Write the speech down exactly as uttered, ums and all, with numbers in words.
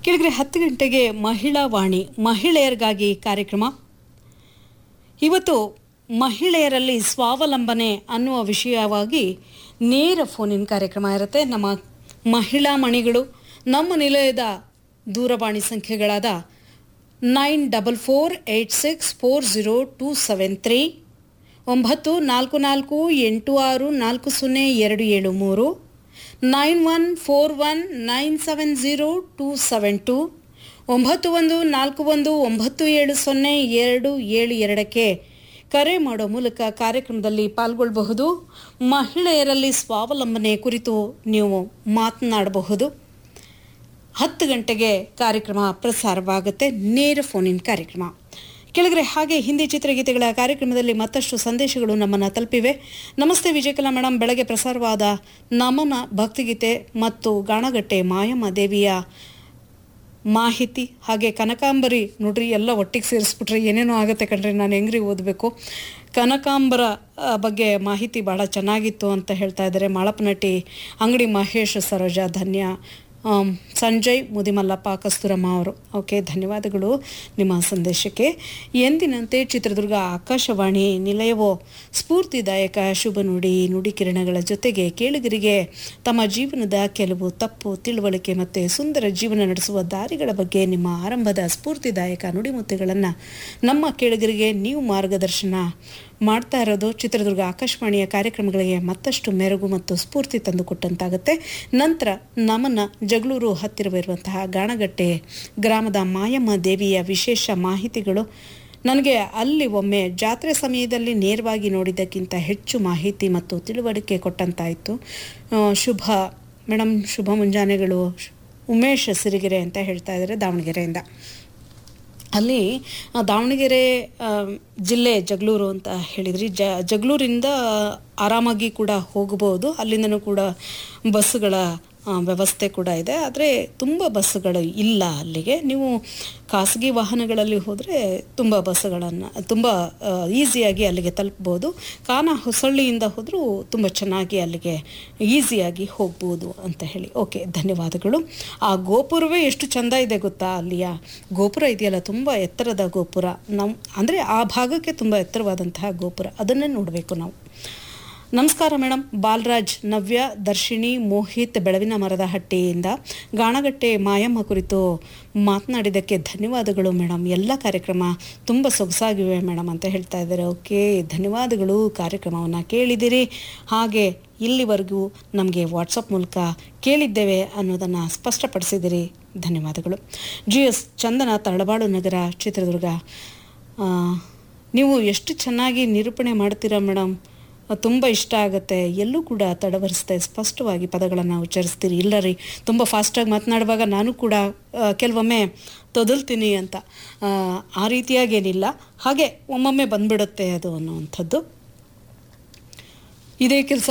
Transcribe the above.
ಕೆಳಗಡೆ ಹತ್ತು ಗಂಟೆಗೆ ಮಹಿಳಾ ವಾಣಿ ಮಹಿಳೆಯರಿಗಾಗಿ ಕಾರ್ಯಕ್ರಮ. ಇವತ್ತು ಮಹಿಳೆಯರಲ್ಲಿ ಸ್ವಾವಲಂಬನೆ ಅನ್ನುವ ವಿಷಯವಾಗಿ ನೇರ ಫೋನಿನ ಕಾರ್ಯಕ್ರಮ ಇರುತ್ತೆ. ನಮ್ಮ ಮಹಿಳಾ ಮಣಿಗಳು ನಮ್ಮ ನಿಲಯದ ದೂರವಾಣಿ ಸಂಖ್ಯೆಗಳಾದ nine double four eight six four zero two seven three, ಒಂಬತ್ತು ನಾಲ್ಕು ನಾಲ್ಕು ಎಂಟು ಆರು ನಾಲ್ಕು ಸೊನ್ನೆ ಎರಡು ಏಳು ಮೂರು, nine one four one nine seven zero two seven two, ಒಂಬತ್ತು ಒಂದು ನಾಲ್ಕು ಒಂದು ಒಂಬತ್ತು ಏಳು ಸೊನ್ನೆ ಎರಡು ಏಳು ಎರಡಕ್ಕೆ ಕರೆ ಮಾಡೋ ಮೂಲಕ ಕಾರ್ಯಕ್ರಮದಲ್ಲಿ ಪಾಲ್ಗೊಳ್ಳಬಹುದು. ಮಹಿಳೆಯರಲ್ಲಿ ಸ್ವಾವಲಂಬನೆ ಕುರಿತು ನೀವು ಮಾತನಾಡಬಹುದು. ಹತ್ತು ಗಂಟೆಗೆ ಕಾರ್ಯಕ್ರಮ ಪ್ರಸಾರವಾಗುತ್ತೆ, ನೇರ ಫೋನಿನ್ ಕಾರ್ಯಕ್ರಮ. ಕೆಳಗಡೆ ಹಾಗೆ ಹಿಂದಿ ಚಿತ್ರಗೀತೆಗಳ ಕಾರ್ಯಕ್ರಮದಲ್ಲಿ ಮತ್ತಷ್ಟು ಸಂದೇಶಗಳು ನಮ್ಮನ್ನು ತಲುಪಿವೆ. ನಮಸ್ತೆ ವಿಜಯಕಲಾ ಮೇಡಮ್, ಬೆಳಗ್ಗೆ ಪ್ರಸಾರವಾದ ನಮನ ಭಕ್ತಿಗೀತೆ ಮತ್ತು ಗಾಣಗಟ್ಟೆ ಮಾಯಮ್ಮ ದೇವಿಯ ಮಾಹಿತಿ ಹಾಗೆ ಕನಕಾಂಬರಿ ನೋಡ್ರಿ, ಎಲ್ಲ ಒಟ್ಟಿಗೆ ಸೇರಿಸ್ಬಿಟ್ರೆ ಏನೇನೋ ಆಗುತ್ತೆ ಕಣ್ರಿ, ನಾನು ಹೆಂಗ್ರಿ ಓದಬೇಕು. ಕನಕಾಂಬರ ಬಗ್ಗೆ ಮಾಹಿತಿ ಭಾಳ ಚೆನ್ನಾಗಿತ್ತು ಅಂತ ಹೇಳ್ತಾ ಇದ್ದಾರೆ. ಮಾಳಪ್ಪನಟ್ಟಿ ಅಂಗಡಿ ಮಹೇಶ್, ಸರೋಜಾ, ಧನ್ಯ, ಸಂಜಯ್, ಮುದಿಮಲ್ಲಪ್ಪ, ಕಸ್ತೂರಮ್ಮ ಅವರು. ಓಕೆ, ಧನ್ಯವಾದಗಳು ನಿಮ್ಮ ಸಂದೇಶಕ್ಕೆ. ಎಂದಿನಂತೆ ಚಿತ್ರದುರ್ಗ ಆಕಾಶವಾಣಿ ನಿಲಯವೋ ಸ್ಫೂರ್ತಿದಾಯಕ ಶುಭ ನುಡಿ ನುಡಿ ಕಿರಣಗಳ ಜೊತೆಗೆ ಕೇಳುಗರಿಗೆ ತಮ್ಮ ಜೀವನದ ಕೆಲವು ತಪ್ಪು ತಿಳುವಳಿಕೆ ಮತ್ತು ಸುಂದರ ಜೀವನ ನಡೆಸುವ ದಾರಿಗಳ ಬಗ್ಗೆ ನಿಮ್ಮ ಆರಂಭದ ಸ್ಫೂರ್ತಿದಾಯಕ ನುಡಿಮುತ್ತುಗಳನ್ನು ನಮ್ಮ ಕೇಳುಗರಿಗೆ ನೀವು ಮಾರ್ಗದರ್ಶನ ಮಾಡ್ತಾ ಇರೋದು ಚಿತ್ರದುರ್ಗ ಆಕಾಶವಾಣಿಯ ಕಾರ್ಯಕ್ರಮಗಳಿಗೆ ಮತ್ತಷ್ಟು ಮೆರುಗು ಮತ್ತು ಸ್ಫೂರ್ತಿ ತಂದುಕೊಟ್ಟಂತಾಗುತ್ತೆ. ನಂತರ ನಮನ ಜಗಳೂರು ಹತ್ತಿರವಿರುವಂತಹ ಗಾಣಗಟ್ಟೆ ಗ್ರಾಮದ ಮಾಯಮ್ಮ ದೇವಿಯ ವಿಶೇಷ ಮಾಹಿತಿಗಳು ನನಗೆ ಅಲ್ಲಿ ಒಮ್ಮೆ ಜಾತ್ರೆ ಸಮಯದಲ್ಲಿ ನೇರವಾಗಿ ನೋಡಿದ್ದಕ್ಕಿಂತ ಹೆಚ್ಚು ಮಾಹಿತಿ ಮತ್ತು ತಿಳುವಳಿಕೆ ಕೊಟ್ಟಂತಾಯಿತು. ಶುಭ ಮೇಡಮ್, ಶುಭ ಮುಂಜಾನೆಗಳು. ಉಮೇಶ್ ಸಿರಿಗೆರೆ ಅಂತ ಹೇಳ್ತಾ ಇದ್ದಾರೆ ದಾವಣಗೆರೆಯಿಂದ. ಅಲ್ಲಿ ದಾವಣಗೆರೆ ಜಿಲ್ಲೆ ಜಗಳೂರು ಅಂತ ಹೇಳಿದ್ರಿ. ಜ ಜಗಳೂರಿಂದ ಆರಾಮಾಗಿ ಕೂಡ ಹೋಗಬಹುದು, ಅಲ್ಲಿಂದನೂ ಕೂಡ ಬಸ್ಸುಗಳ ವ್ಯವಸ್ಥೆ ಕೂಡ ಇದೆ. ಆದರೆ ತುಂಬ ಬಸ್ಸುಗಳು ಇಲ್ಲ ಅಲ್ಲಿಗೆ. ನೀವು ಖಾಸಗಿ ವಾಹನಗಳಲ್ಲಿ ಹೋದರೆ ತುಂಬ ಬಸ್ಸುಗಳನ್ನು ತುಂಬ ಈಸಿಯಾಗಿ ಅಲ್ಲಿಗೆ ತಲುಪ್ಬೋದು. ಕಾನ ಹೊಸಳ್ಳಿಯಿಂದ ಹೋದರೂ ತುಂಬ ಚೆನ್ನಾಗಿ ಅಲ್ಲಿಗೆ ಈಸಿಯಾಗಿ ಹೋಗ್ಬೋದು ಅಂತ ಹೇಳಿ. ಓಕೆ, ಧನ್ಯವಾದಗಳು. ಆ ಗೋಪುರವೇ ಎಷ್ಟು ಚೆಂದ ಇದೆ ಗೊತ್ತಾ, ಅಲ್ಲಿಯ ಗೋಪುರ ಇದೆಯಲ್ಲ, ತುಂಬ ಎತ್ತರದ ಗೋಪುರ. ನಾವು ಅಂದರೆ ಆ ಭಾಗಕ್ಕೆ ತುಂಬ ಎತ್ತರವಾದಂತಹ ಗೋಪುರ, ಅದನ್ನೇ ನೋಡಬೇಕು ನಾವು. ನಮಸ್ಕಾರ ಮೇಡಮ್, ಬಾಲರಾಜ್, ನವ್ಯ, ದರ್ಶಿನಿ, ಮೋಹಿತ್ ಬೆಳವಿನ ಮರದ ಹಟ್ಟಿಯಿಂದ ಗಾಣಗಟ್ಟೆ ಮಾಯಮ್ಮ ಕುರಿತು ಮಾತನಾಡಿದ್ದಕ್ಕೆ ಧನ್ಯವಾದಗಳು ಮೇಡಮ್. ಎಲ್ಲ ಕಾರ್ಯಕ್ರಮ ತುಂಬ ಸೊಗಸಾಗಿವೆ ಮೇಡಮ್ ಅಂತ ಹೇಳ್ತಾ ಇದ್ದಾರೆ. ಓಕೆ, ಧನ್ಯವಾದಗಳು. ಕಾರ್ಯಕ್ರಮವನ್ನು ಕೇಳಿದಿರಿ, ಹಾಗೆ ಇಲ್ಲಿವರೆಗೂ ನಮಗೆ ವಾಟ್ಸಪ್ ಮೂಲಕ ಕೇಳಿದ್ದೇವೆ ಅನ್ನೋದನ್ನು ಸ್ಪಷ್ಟಪಡಿಸಿದಿರಿ. ಧನ್ಯವಾದಗಳು. ಜಿ ಎಸ್ ಚಂದನ, ತಳಬಾಳು ನಗರ, ಚಿತ್ರದುರ್ಗ. ನೀವು ಎಷ್ಟು ಚೆನ್ನಾಗಿ ನಿರೂಪಣೆ ಮಾಡ್ತೀರಾ ಮೇಡಮ್, ತುಂಬ ಇಷ್ಟ ಆಗುತ್ತೆ. ಎಲ್ಲೂ ಕೂಡ ತಡವರಿಸ್ದೆ ಸ್ಪಷ್ಟವಾಗಿ ಪದಗಳನ್ನು ಉಚ್ಚರಿಸ್ತೀರಿ. ಇಲ್ಲ ರೀ, ತುಂಬ ಫಾಸ್ಟಾಗಿ ಮಾತನಾಡುವಾಗ ನಾನು ಕೂಡ ಕೆಲವೊಮ್ಮೆ ತೊದಲ್ತೀನಿ ಅಂತ, ಆ ರೀತಿಯಾಗೇನಿಲ್ಲ, ಹಾಗೆ ಒಮ್ಮೊಮ್ಮೆ ಬಂದ್ಬಿಡುತ್ತೆ ಅದು ಅನ್ನುವಂಥದ್ದು. ಇದೇ ಕೆಲಸ